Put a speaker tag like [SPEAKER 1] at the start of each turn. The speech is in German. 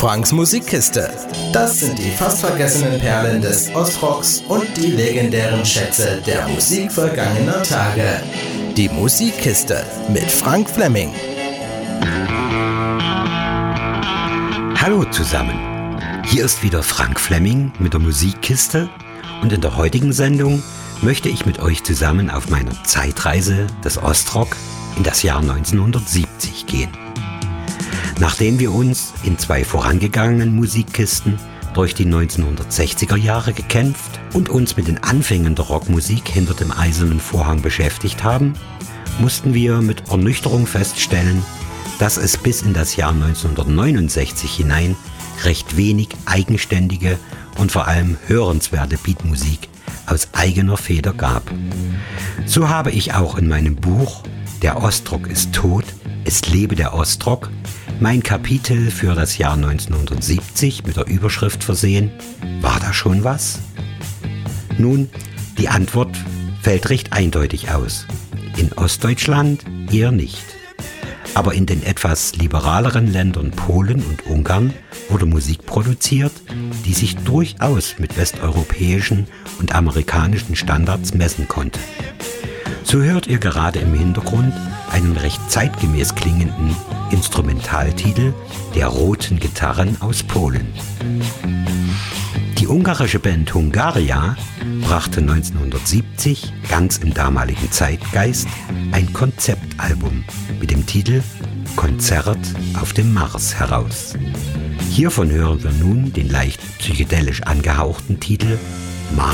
[SPEAKER 1] Franks Musikkiste. Das sind die fast vergessenen Perlen des Ostrocks und die legendären Schätze der Musik vergangener Tage. Die Musikkiste mit Frank Fleming.
[SPEAKER 2] Hallo zusammen, hier ist wieder Frank Fleming mit der Musikkiste und in der heutigen Sendung möchte ich mit euch zusammen auf meiner Zeitreise des Ostrock in das Jahr 1970 gehen. Nachdem wir uns in 2 vorangegangenen Musikkisten durch die 1960er Jahre gekämpft und uns mit den Anfängen der Rockmusik hinter dem eisernen Vorhang beschäftigt haben, mussten wir mit Ernüchterung feststellen, dass es bis in das Jahr 1969 hinein recht wenig eigenständige und vor allem hörenswerte Beatmusik aus eigener Feder gab. So habe ich auch in meinem Buch Der Ostrock ist tot, es lebe der Ostrock mein Kapitel für das Jahr 1970 mit der Überschrift versehen: War da schon was? Nun, die Antwort fällt recht eindeutig aus. In Ostdeutschland eher nicht. Aber in den etwas liberaleren Ländern Polen und Ungarn wurde Musik produziert, die sich durchaus mit westeuropäischen und amerikanischen Standards messen konnte. So hört ihr gerade im Hintergrund einen recht zeitgemäß klingenden Instrumentaltitel der Roten Gitarren aus Polen. Die ungarische Band Hungaria brachte 1970 ganz im damaligen Zeitgeist ein Konzeptalbum mit dem Titel Konzert auf dem Mars heraus. Hiervon hören wir nun den leicht psychedelisch angehauchten Titel